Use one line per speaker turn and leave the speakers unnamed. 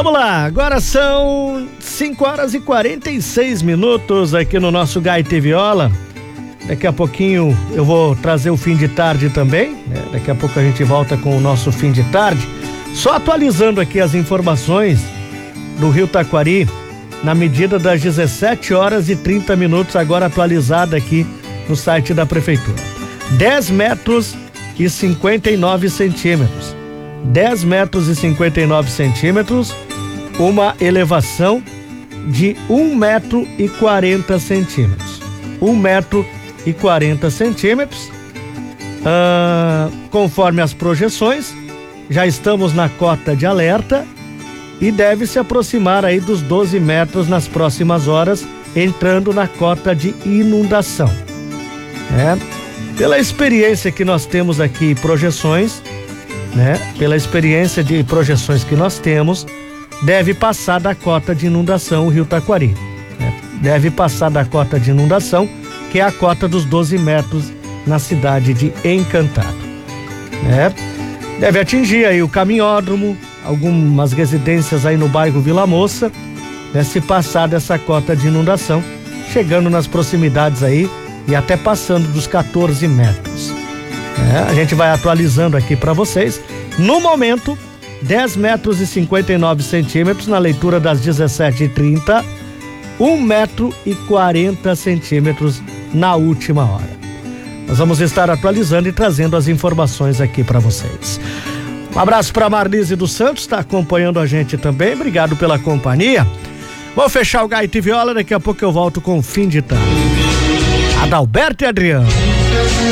Vamos lá, agora são 5h46 aqui no nosso Gaita e Viola. Daqui a pouquinho eu vou trazer o fim de tarde também, né? Daqui a pouco a gente volta com o nosso fim de tarde. Só atualizando aqui as informações do Rio Taquari, na medida das 17h30, agora atualizada aqui no site da Prefeitura. 10 metros e 59 centímetros. 10 metros e 59 centímetros, uma elevação de 1 metro e 40 centímetros. 1 metro e 40 centímetros. Conforme as projeções, já estamos na cota de alerta e deve se aproximar aí dos 12 metros nas próximas horas, entrando na cota de inundação. Pela experiência que nós temos aqui, projeções, pela experiência de projeções que nós temos, deve passar da cota de inundação o Rio Taquari. Deve passar da cota de inundação, que é a cota dos 12 metros na cidade de Encantado. Deve atingir aí o caminhódromo, algumas residências aí no bairro Vila Moça, se passar dessa cota de inundação, chegando nas proximidades aí e até passando dos 14 metros. A gente vai atualizando aqui para vocês. No momento, 10 metros e 59 centímetros na leitura das 17h30, 1 metro e 40 centímetros na última hora. Nós vamos estar atualizando e trazendo as informações aqui para vocês. Um abraço para Marlise dos Santos, está acompanhando a gente também. Obrigado pela companhia. Vou fechar o Gaita e Viola, daqui a pouco eu volto com o fim de tarde. Adalberto e Adriano.